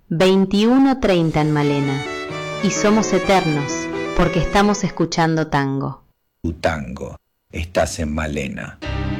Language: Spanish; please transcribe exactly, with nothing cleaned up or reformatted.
veintiuno treinta en Malena. Y somos eternos porque estamos escuchando tango. Tu tango, estás en Malena.